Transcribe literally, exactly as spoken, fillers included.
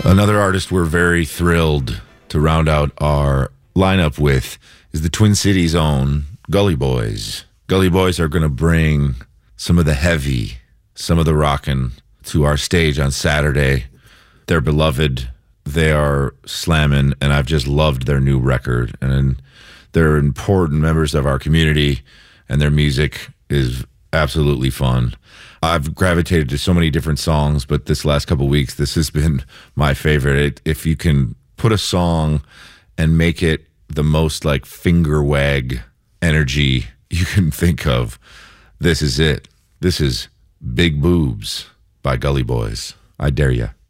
Another artist we're very thrilled to round out our lineup with is the Twin Cities' own Gully Boys. Gully Boys are going to bring some of the heavy, some of the rockin' to our stage on Saturday. They're beloved. They are slamming, and I've just loved their new record. And they're important members of our community, and their music is absolutely fun. I've gravitated to so many different songs, but this last couple of weeks, this has been my favorite. If you can put a song and make it the most like finger wag energy you can think of, this is it. This is Big Boobs by Gully Boys. I dare ya.